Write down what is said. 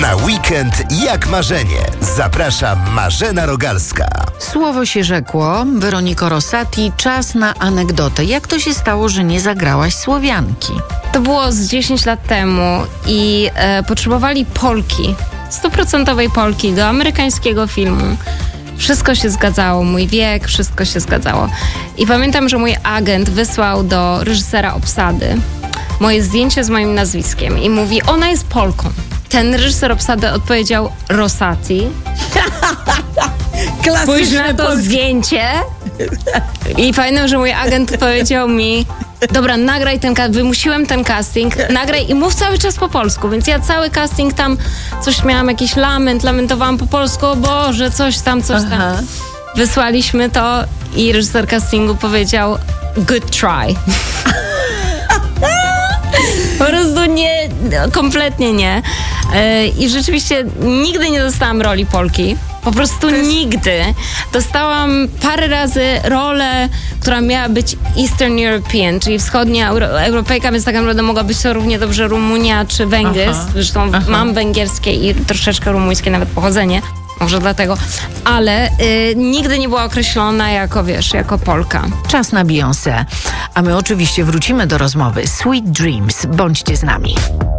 Na weekend jak marzenie. Zaprasza Marzena Rogalska. Słowo się rzekło. Weroniko Rosati, czas na anegdotę. Jak to się stało, że nie zagrałaś Słowianki? To było z 10 lat temu i potrzebowali Polki, 100% Polki do amerykańskiego filmu. Wszystko się zgadzało, mój wiek, wszystko się zgadzało. I pamiętam, że mój agent wysłał do reżysera obsady moje zdjęcie z moim nazwiskiem i mówi, ona jest Polką. Ten reżyser obsady odpowiedział Rosati. Spójrz na to zdjęcie. I pamiętam, że mój agent powiedział mi, dobra, nagraj ten casting, wymusiłem ten casting, nagraj i mów cały czas po polsku, więc ja cały casting tam coś miałam, jakiś lamentowałam po polsku, o Boże, coś tam. Wysłaliśmy to i reżyser castingu powiedział good try. Po prostu nie, kompletnie nie. I rzeczywiście nigdy nie dostałam roli Polki. Po prostu nigdy. Dostałam parę razy rolę, która miała być Eastern European, czyli wschodnia Europejka, więc tak naprawdę mogła być to równie dobrze Rumunia czy Węgier. Zresztą mam węgierskie i troszeczkę rumuńskie nawet pochodzenie. Może dlatego. Ale nigdy nie była określona jako, jako Polka. Czas na Beyoncé. A my oczywiście wrócimy do rozmowy. Sweet Dreams. Bądźcie z nami.